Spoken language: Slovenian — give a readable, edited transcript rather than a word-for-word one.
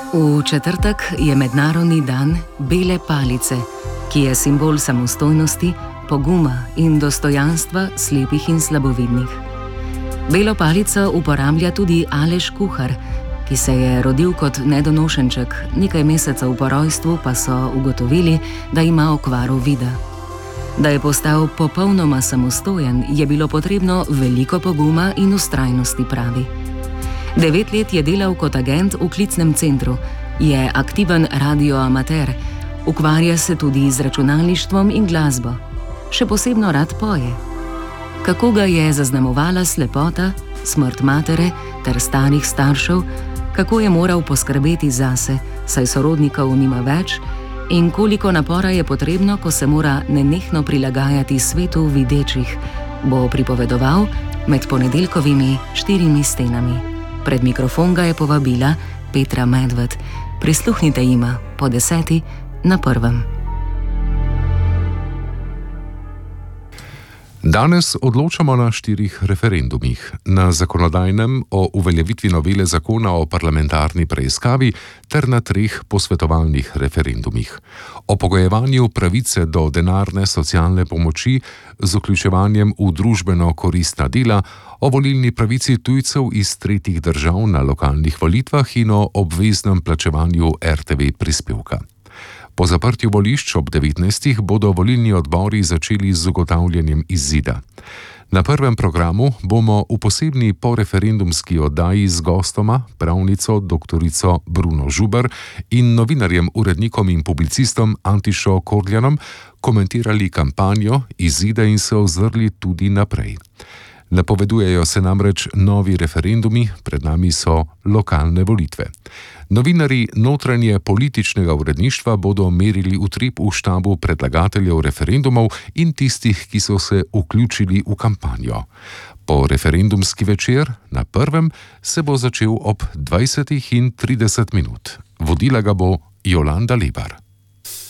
V četrtek je mednarodni dan bele palice, ki je simbol samostojnosti, poguma in dostojanstva slepih in slabovidnih. Belo palico uporablja tudi Aleš Kuhar, ki se je rodil kot nedonošenček, nekaj mesecev po rojstvu pa so ugotovili, da ima okvaro vida. Da je postal popolnoma samostojen, je bilo potrebno veliko poguma in vztrajnosti, pravi. 9 let je delal kot agent v klicnem centru, je aktiven radioamater, ukvarja se tudi z računalništvom in glasbo. Še posebno rad poje. Kako ga je zaznamovala slepota, smrt matere ter starih staršev, kako je moral poskrbeti zase, saj sorodnikov nima več, in koliko napora je potrebno, ko se mora nenehno prilagajati svetu videčih, bo pripovedoval med ponedeljkovimi 4 stenami. Pred mikrofon ga je povabila Petra Medved. Prisluhnite jima po 10 na Prvem. Danes odločamo na 4 referendumih. Na zakonodajnem o uveljavitvi novele zakona o parlamentarni preiskavi ter na 3 posvetovalnih referendumih. O pogojevanju pravice do denarne socialne pomoči z vključevanjem v družbeno koristna dela, o volilni pravici tujcev iz tretjih držav na lokalnih volitvah in o obveznem plačevanju RTV prispevka. Po zaprtju volišč ob 19. bodo volilni odbori začeli z ugotavljanjem izida. Na Prvem programu bomo v posebni poreferendumski oddaji z gostoma, pravnico dr. Bruno Žuber in novinarjem, urednikom in publicistom Antišo Kordljanom komentirali kampanjo, izide in se ozrli tudi naprej. Napovedujejo se namreč novi referendumi, pred nami so lokalne volitve. Novinarji notranje političnega uredništva bodo merili utrip v štabu predlagateljev referendumov in tistih, ki so se vključili v kampanjo. Po referendumski večer na Prvem se bo začel ob 20:30. Vodila ga bo Jolanda Lebar.